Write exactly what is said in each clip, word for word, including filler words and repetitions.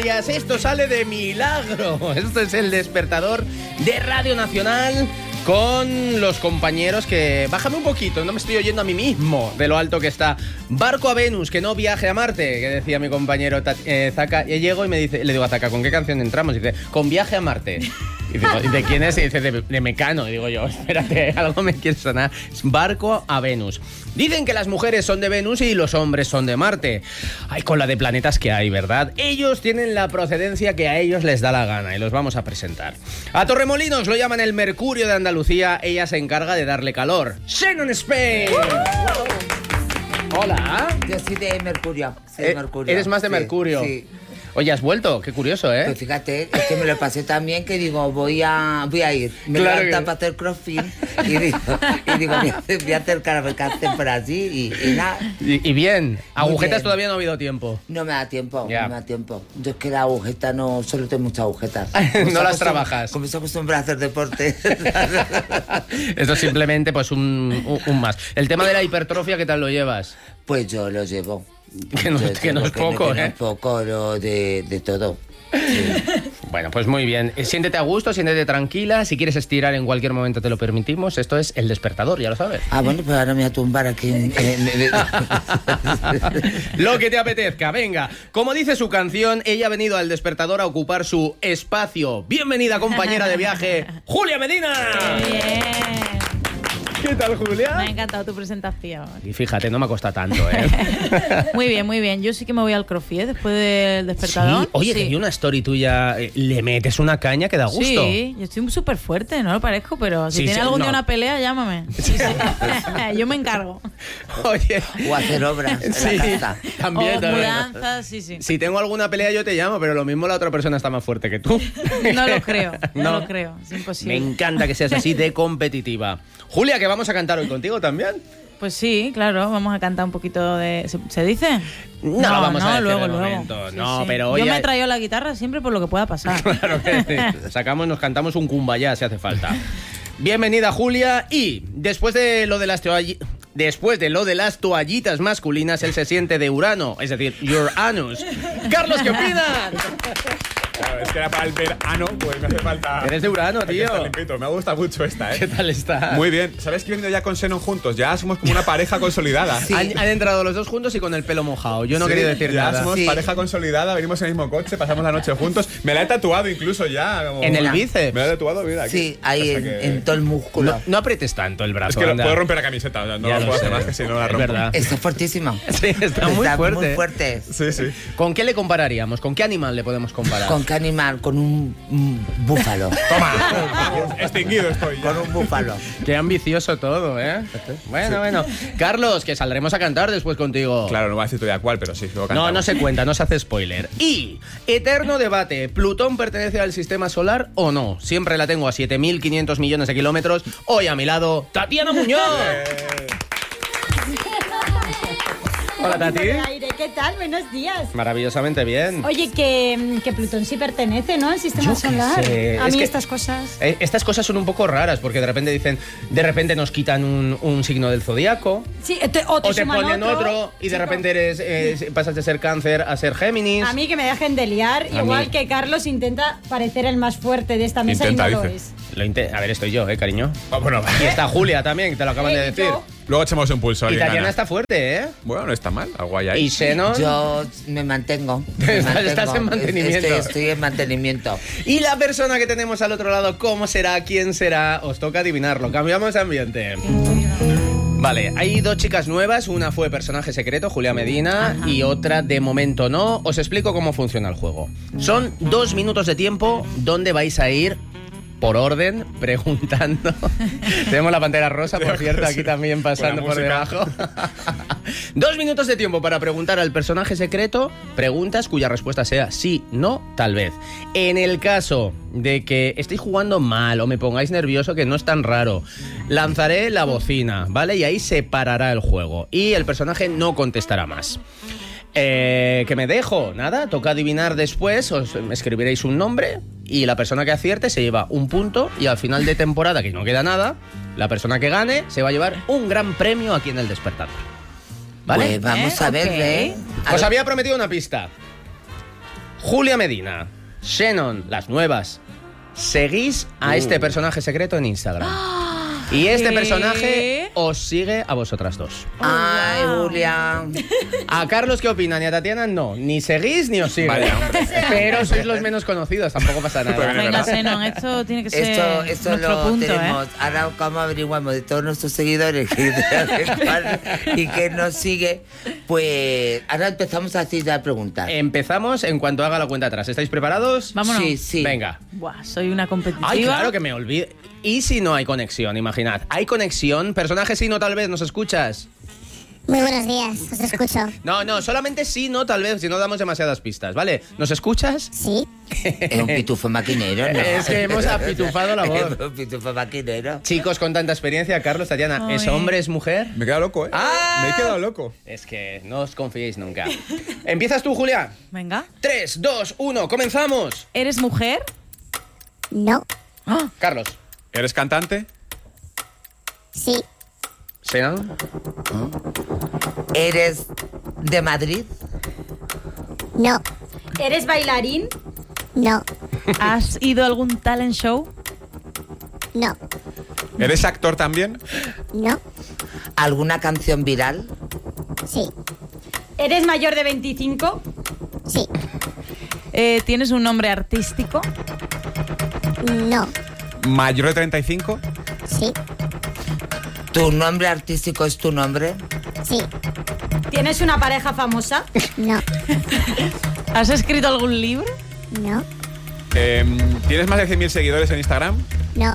Canarias. Esto sale de milagro. Esto es el despertador de Radio Nacional con los compañeros que... Bájame un poquito, no me estoy oyendo a mí mismo de lo alto que está. Barco a Venus, que no viaje a Marte, que decía mi compañero eh, Zaka. Y llego y me dice, le digo a Zaka, ¿con qué canción entramos? Y dice, con Viaje a Marte. Y digo, ¿de quién es? Y dice, de, de Mecano. Y digo yo, espérate, algo me quiere sonar. Es Barco a Venus. Dicen que las mujeres son de Venus y los hombres son de Marte. Ay, con la de planetas que hay, ¿verdad? Ellos tienen la procedencia que a ellos les da la gana y los vamos a presentar. A Torremolinos lo llaman el Mercurio de Andalucía. Ella se encarga de darle calor. Shannon Spain. Hola. Yo soy de Mercurio. Soy de Eh, Mercurio. ¿Eres más de Sí, Mercurio? Sí. Oye, has vuelto, qué curioso, ¿eh? Pues fíjate, es que me lo pasé tan bien que digo, voy a voy a ir. Me Claro levanta que- para hacer crossfit y digo, y digo voy, a, voy a acercar a ver qué hacen por allí y, y nada. Y, y bien, agujetas bien. todavía no ha habido tiempo. No me da tiempo, Ya. no me da tiempo. Yo es que la agujeta no, solo tengo muchas agujetas. No las trabajas. Como se acostumbra a hacer deporte. Esto es simplemente pues un, un, un más. El tema de la hipertrofia, ¿qué tal lo llevas? Pues yo lo llevo. Que no, Yo que no llevo es poco, que no ¿eh? es poco lo de, de todo. Sí. Bueno, pues muy bien. Eh, Siéntete a gusto, siéntete tranquila. Si quieres estirar en cualquier momento te lo permitimos. Esto es el despertador, ya lo sabes. Ah, bueno, pues ahora me voy a tumbar aquí en... en- en- Lo que te apetezca, venga. Como dice su canción, ella ha venido al despertador a ocupar su espacio. Bienvenida, compañera de viaje, Julia Medina. Bien. ¿Qué tal, Julia? Me ha encantado tu presentación. Y fíjate, no me cuesta tanto, ¿eh? Muy bien, muy bien. Yo sí que me voy al crossfit después del despertador. Sí. Oye, que vi una story tuya. eh, Le metes una caña que da gusto. Sí, yo estoy súper fuerte, no lo parezco, pero si Sí, tiene sí, algún no. día una pelea, llámame. Sí, sí. Yo me encargo. Oye. o hacer obras en Sí, la casa. también, O también. mudanzas, sí, sí. Si tengo alguna pelea yo te llamo, pero lo mismo la otra persona está más fuerte que tú. No lo creo, no, lo creo. Es imposible. Me encanta que seas así de competitiva. Julia, que vamos a cantar hoy contigo también. Pues sí, claro, vamos a cantar un poquito de... ¿Se, se dice? No, lo vamos a decir luego, de luego. momento. No, pero Yo oye- me he traído la guitarra siempre por lo que pueda pasar. Claro que sí. Sacamos, nos cantamos un cumbayá si hace falta. Bienvenida, Julia. Y después de lo de las toallitas... Después de lo de las toallitas masculinas, él se siente de Urano, es decir, your anus. Carlos, ¿qué opinas? Claro, es que era para el verano, pues me hace falta... Eres de Urano, Hay que tío. estar limpito. Me gusta mucho esta, ¿eh? ¿Qué tal está? Muy bien. ¿Sabes que he venido ya con Xenon juntos? Ya somos como una pareja consolidada. Sí. Han, han entrado los dos juntos y con el pelo mojado. Yo no Sí, quería decir ya nada. somos Sí. pareja consolidada, venimos en el mismo coche, pasamos la noche juntos. Me la he tatuado incluso ya. como- En el Una. bíceps. Me la he tatuado, mira. Aquí. Sí, ahí O sea en, que- en todo el músculo. No, no aprietes tanto el brazo. Es que lo- anda. puedo romper la camiseta, o sea, no Ya lo lo puedo sé. hacer más que si no la Es rompo. verdad. Está fuertísimo. Sí, está muy Está fuerte. muy fuerte. Sí, sí. ¿Con qué le compararíamos? ¿Con qué animal le podemos comparar? ¿Con qué animal? Con un, un búfalo. Toma. Extinguido estoy ya. Con un búfalo. Qué ambicioso todo, ¿eh? Bueno, bueno. Carlos, que saldremos a cantar después contigo. Claro, no voy a decir todavía cuál, pero sí, luego No, cantamos. no se cuenta, no se hace spoiler. Y, eterno debate, ¿Plutón pertenece al sistema solar o no? Siempre la tengo a siete mil quinientos millones de kilómetros. Hoy a mi lado, Tatiana Muñoz. Eh, Hola, Tati. Aire, ¿qué tal? Buenos días. Maravillosamente bien. Oye, que, que Plutón sí pertenece, ¿no? Al sistema Yo qué solar. sé, A es mí que- estas cosas. Eh, Estas cosas son un poco raras porque de repente dicen, de repente nos quitan un, un signo del zodiaco. Sí, te- o te, O te suman ponen otro, y de Chico, repente eres eh, pasas de ser cáncer a ser Géminis. A mí que me dejen de liar, A igual mí. que Carlos intenta parecer el más fuerte de esta mesa Intenta, y no lo dice. es. Lo inte- a ver, estoy yo, eh, cariño. ah, bueno, Y está Julia también, que te lo acaban de Eh, decir. yo- luego echamos un pulso. Y alguien Tatiana gana. está fuerte, ¿eh? Bueno, no está mal. Algo hay ahí. Y Xenon. Yo me mantengo. me Estás- mantengo. estás en mantenimiento. Estoy, estoy en mantenimiento. Y la persona que tenemos al otro lado, ¿cómo será? ¿Quién será? Os toca adivinarlo. Cambiamos de ambiente. Vale, hay dos chicas nuevas. Una fue personaje secreto, Julia Medina, y otra de momento no. Os explico cómo funciona el juego. Son dos minutos de tiempo donde vais a ir por orden, preguntando. Tenemos la pantera rosa, por cierto, aquí también pasando por Con la debajo. Dos minutos de tiempo para preguntar al personaje secreto preguntas cuya respuesta sea sí, no, tal vez. En el caso de que estéis jugando mal o me pongáis nervioso, que no es tan raro, lanzaré la bocina, ¿vale? Y ahí se parará el juego y el personaje no contestará más. Eh, ¿Qué me dejo? Nada, toca adivinar después, os escribiréis un nombre y la persona que acierte se lleva un punto y al final de temporada, que no queda nada, la persona que gane se va a llevar un gran premio aquí en el Despertador. ¿Vale? Pues vamos ¿Eh? a ver, Ok. ¿eh? A Os ver, había prometido una pista. Julia Medina, Shannon, las nuevas. Seguís a Uh. este personaje secreto en Instagram. Y este ¿Qué? personaje os sigue a vosotras dos. Ay, Julia. A Carlos, ¿qué opinan? Y a Tatiana, no. Ni seguís ni os siguen. Vaya, hombre. Pero sois los menos conocidos, tampoco pasa Pero nada. bien, Venga, ¿verdad? Senon, esto tiene que ser Esto, esto nuestro lo punto, tenemos. ¿eh? Ahora, ¿cómo averiguamos de todos nuestros seguidores y que nos sigue? Pues ahora empezamos a hacer la pregunta. Empezamos en cuanto haga la cuenta atrás. ¿Estáis preparados? Vámonos. Sí, sí. Venga. Buah, soy una competitiva. Ay, claro que me olvidé. ¿Y si no hay conexión? Imaginad. ¿Hay conexión? Personaje sí, no, tal vez. ¿Nos escuchas? Muy buenos días, os escucho. No, no, solamente sí, no, tal vez, si no damos demasiadas pistas, ¿vale? ¿Nos escuchas? Sí, Es un pitufo maquinero, ¿no? Es que hemos apitufado la voz. Es un pitufo maquinero. Chicos con tanta experiencia, Carlos, Tatiana, ¿es Ay. hombre, es mujer? Me he quedado loco, ¿eh? ¡Ah! Me he quedado loco. Es que no os confiéis nunca. ¿Empiezas tú, Julia? Venga. tres, dos, uno, comenzamos. ¿Eres mujer? no, Ah, Carlos. ¿Eres cantante? sí, ¿Senan? ¿Eres de Madrid? no, ¿Eres bailarín? no, ¿has ido a algún talent show? no, ¿Eres actor también? no, ¿Alguna canción viral? sí, ¿Eres mayor de veinticinco? sí, Eh, ¿Tienes un nombre artístico? no, ¿Mayor de treinta y cinco? sí, ¿Tu nombre artístico es tu nombre? sí, ¿Tienes una pareja famosa? no, ¿Has escrito algún libro? no, Eh, ¿Tienes más de cien mil seguidores en Instagram? no,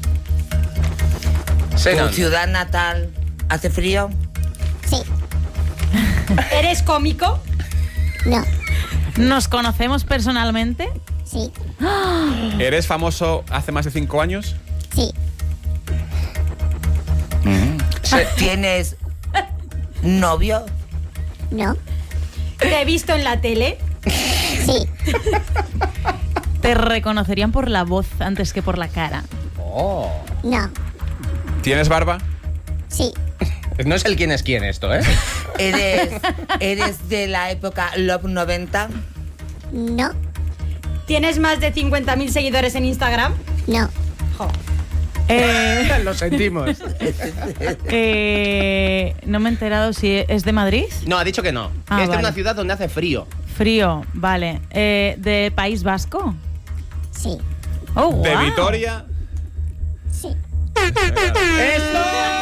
Senan. ¿Tu ciudad natal hace frío? sí, ¿Eres cómico? no, ¿Nos conocemos personalmente? sí, ¿Eres famoso hace más de cinco años? sí, ¿Tienes novio? no, ¿Te he visto en la tele? sí, ¿Te reconocerían por la voz antes que por la cara? Oh. no, ¿Tienes barba? sí, No es el quién es quién esto, ¿eh? ¿Eres, ¿Eres de la época Love noventa? no, ¿Tienes más de cincuenta mil seguidores en Instagram? no, Jo. Eh, Lo sentimos. eh, no me he enterado si es de Madrid. No, ha dicho que no. Ah, Esta es vale. una ciudad donde hace frío. Frío, vale. Eh, ¿De País Vasco? sí, Oh, ¿De wow. Vitoria? sí, ¡Esto!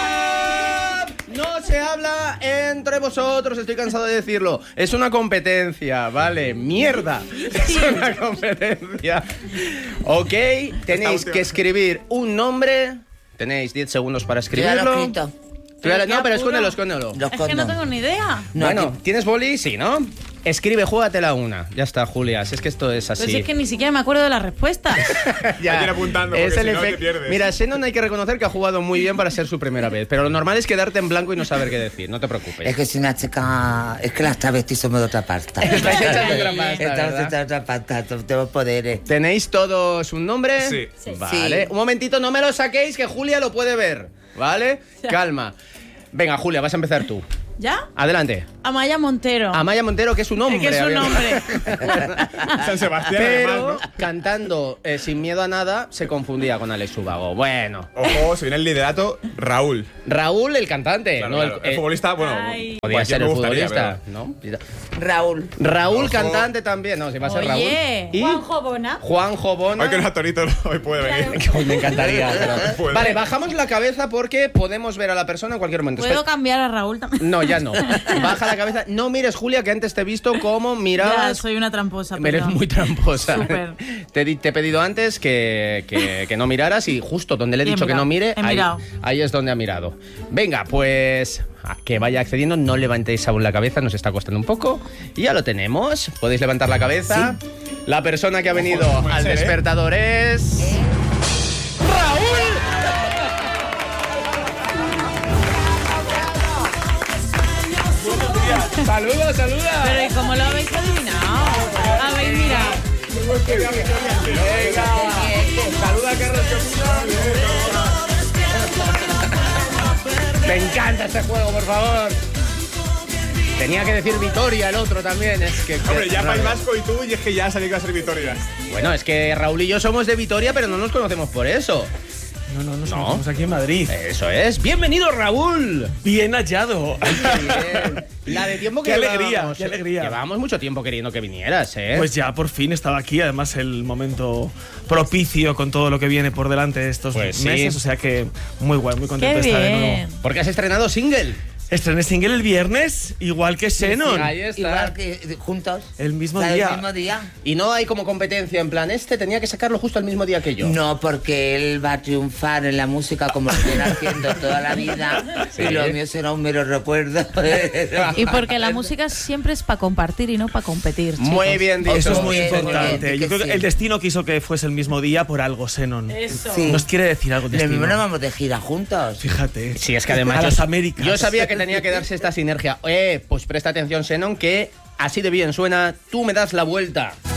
No se habla entre vosotros, estoy cansado de decirlo. Es una competencia, ¿vale? ¡Mierda! Es una competencia. Ok, tenéis última. que escribir un nombre. Tenéis diez segundos para Yo ya lo he escribirlo. escrito. Tú ya lo- Pero no, pero qué apuro. escóndelo, escóndelo. Lo Es que no escondo. tengo ni idea. No, bueno, aquí- ¿tienes boli? Sí, ¿no? Escribe, júgatela una. Ya está, Julia. Si es que esto es Pues así. es que ni siquiera me acuerdo de las respuestas. Ya. Hay que ir apuntando, Es porque el si no te efecto- pierdes. Mira, Shannon hay que reconocer que ha jugado muy bien para ser su primera vez, pero lo normal es quedarte en blanco y no saber qué decir, no te preocupes. Es que soy una chica... Es que las travestis somos de otra pasta. Estáis hechas de otra pasta, Estamos ¿verdad? hechas de otra pasta, tenemos poderes. ¿Tenéis todos un nombre? Sí. Sí. Vale. Sí. Un momentito, no me lo saquéis, que Julia lo puede ver, ¿vale? Calma. Venga, Julia, vas a empezar tú. ¿Ya? Adelante. Amaya Montero. Amaya Montero, que es un hombre. que es un había- nombre. San Sebastián, Pero además, ¿no? cantando eh, Sin miedo a nada, se confundía con Alex Ubago. Bueno. Ojo, se viene el liderato, Raúl. Raúl, el cantante. Claro, no claro. El, eh, futbolista, bueno, Ay. Podía cualquier ser me el gustaría, futbolista, pero- ¿no? Raúl. Raúl, Ojo. cantante también. No, si va a ser Oye. Raúl. ¿Y? Juanjo Bona. Juanjo Bona. Hoy que no es Torito, hoy puede venir. Hoy me encantaría. pero- Puede. Vale, bajamos la cabeza porque podemos ver a la persona en cualquier momento. ¿Puedo Espera- cambiar a Raúl también? No, ya no. Baja la cabeza. No mires, Julia, que antes te he visto cómo Ya, mirabas. soy una tramposa. Eres perdón. muy tramposa. Súper. Te, di- te he pedido antes que, que- que no miraras y justo donde le he Y he dicho que mirado, no mire, he ahí, mirado. ahí es donde ha mirado. Venga, pues a que vaya accediendo, no levantéis aún la cabeza, nos está costando un poco. Y ya lo tenemos. Podéis levantar la cabeza. La persona que ha venido no puede al ser, ¿eh? despertador es... ¡Raúl! ¡Saluda, saluda! Pero ¿y cómo lo habéis adivinado? Habéis mirado. Venga, saluda a Carlos Copina. Me encanta este juego, por favor. Tenía que decir Vitoria el otro también. Es que, Hombre, que ya raro. País Vasco y tú, y es que ya sabía que iba a ser Vitoria. Bueno, es que Raúl y yo somos de Vitoria, pero no nos conocemos por eso. No, no, nos No. conocemos aquí en Madrid. Eso es. ¡Bienvenido, Raúl! Bien hallado. Qué bien. La de tiempo que Qué alegría, llevábamos, qué alegría. Llevábamos mucho tiempo queriendo que vinieras, ¿eh? Pues ya por fin estaba aquí, además el momento propicio con todo lo que viene por delante estos Pues sí. meses, o sea que muy guay, muy contento Qué de estar de bien. nuevo. Porque has estrenado single. Estrené single el viernes, igual que Xenon, Ahí está. Igual que juntos. el mismo O sea, día. El mismo día. Y no hay como competencia en plan, este tenía que sacarlo justo el mismo día que yo. No, porque él va a triunfar en la música como lo viene haciendo toda la vida. Sí. Y lo mío será un mero recuerdo. Y porque la música siempre es para compartir y no para competir. Chicos. Muy bien dicho. Eso es muy Bien, importante. bien, Yo creo que sí. el destino quiso que fuese el mismo día por algo, Xenon. Sí. Nos quiere decir algo Lo destino. mismo no vamos de gira juntos. Fíjate. Sí, es que además A yo, las Américas. yo sabía que tenía que darse esta sinergia. Eh, pues presta atención, Xenon, que así de bien suena Tú me das la vuelta.